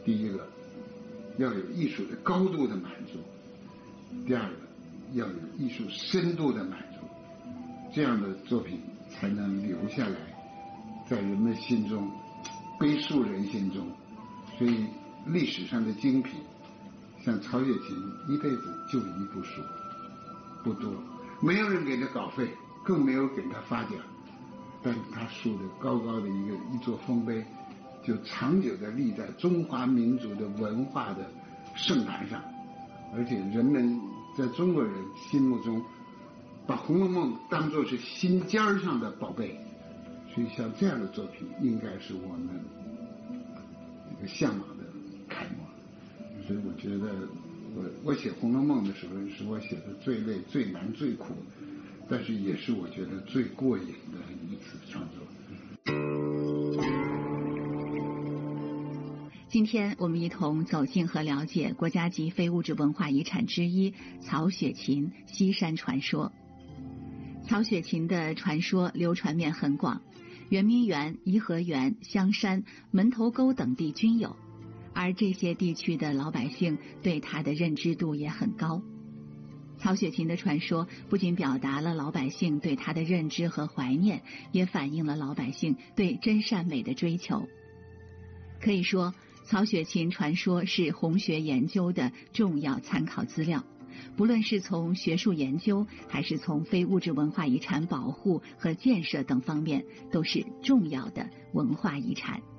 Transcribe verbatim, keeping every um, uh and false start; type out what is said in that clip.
第一个要有艺术的高度的满足，第二个要有艺术深度的满足，这样的作品才能留下来，在人们心中，碑树人心中。所以历史上的精品，像曹雪芹一辈子就一部书，不多，没有人给他稿费，更没有给他发奖，但是他树的高高的一个一座丰碑，就长久地立在中华民族的文化的圣坛上，而且人们在中国人心目中把《红楼梦》当作是心尖上的宝贝，所以像这样的作品应该是我们这个向往的楷模。所以我觉得我我写《红楼梦》的时候是我写的最累最难最苦，但是也是我觉得最过瘾的一次创作。 今天我们一同走进和了解国家级非物质文化遗产之一曹雪芹西山传说。曹雪芹的传说流传面很广，圆明园、颐和园、香山、门头沟等地均有，而这些地区的老百姓对他的认知度也很高。曹雪芹的传说不仅表达了老百姓对他的认知和怀念，也反映了老百姓对真善美的追求。可以说，曹雪芹传说是红学研究的重要参考资料，不论是从学术研究还是从非物质文化遗产保护和建设等方面，都是重要的文化遗产。